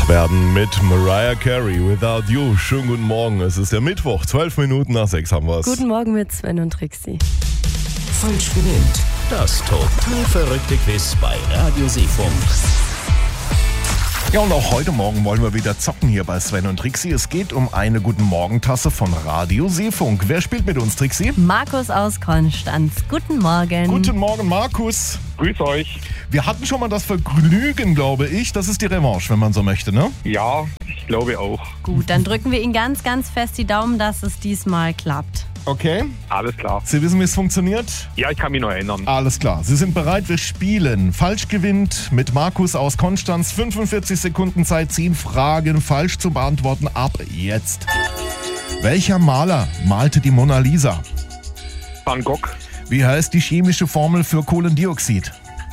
werden mit Mariah Carey, Without You. Schönen guten Morgen, es ist der Mittwoch, 12 Minuten nach 6 haben wir es. Guten Morgen mit Sven und Trixie. Falsch gewinnt. Das total verrückte Quiz bei Radio Seefunk. Ja, und auch heute Morgen wollen wir wieder zocken hier bei Sven und Trixie. Es geht um eine Guten Morgen-Tasse von Radio Seefunk. Wer spielt mit uns, Trixie? Markus aus Konstanz. Guten Morgen. Guten Morgen, Markus. Grüß euch. Wir hatten schon mal das Vergnügen, glaube ich. Das ist die Revanche, wenn man so möchte, ne? Ja, ich glaube auch. Gut, dann drücken wir Ihnen ganz, ganz fest die Daumen, dass es diesmal klappt. Okay. Alles klar. Sie wissen, wie es funktioniert? Ja, ich kann mich noch erinnern. Alles klar. Sie sind bereit, wir spielen. Falsch gewinnt mit Markus aus Konstanz. 45 Sekunden Zeit, 10 Fragen falsch zu beantworten. Ab jetzt. Welcher Maler malte die Mona Lisa? Van Gogh. Wie heißt die chemische Formel für Kohlendioxid?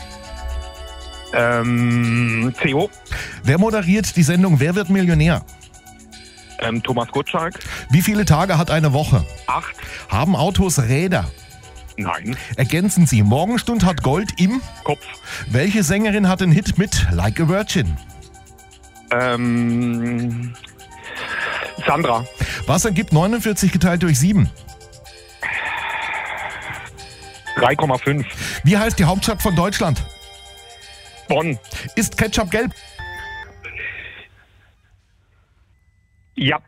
CO. Wer moderiert die Sendung Wer wird Millionär? Thomas Gottschalk. Wie viele Tage hat eine Woche? 8. Haben Autos Räder? Nein. Ergänzen Sie, Morgenstund hat Gold im... Kopf. Welche Sängerin hat den Hit mit Like a Virgin? Sandra. Was ergibt 49 geteilt durch 7? 3,5. Wie heißt die Hauptstadt von Deutschland? Bonn. Ist Ketchup gelb? Ja.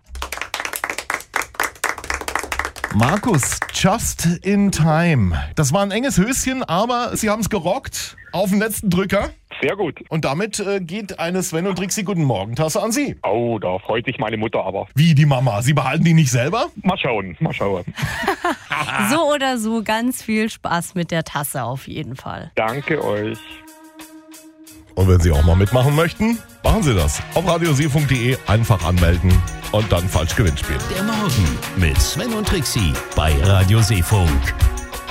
Markus, just in time. Das war ein enges Höschen, aber Sie haben es gerockt auf den letzten Drücker. Sehr gut. Und damit geht eine Sven und Trixie Guten Morgen-Tasse an Sie. Oh, da freut sich meine Mutter aber. Wie, die Mama? Sie behalten die nicht selber? Mal schauen, mal schauen. So oder so, ganz viel Spaß mit der Tasse auf jeden Fall. Danke euch. Und wenn Sie auch mal mitmachen möchten, machen Sie das. Auf radioseefunk.de einfach anmelden und dann falsch Gewinn spielen. Der Morgen mit Sven und Trixie bei Radio Seefunk.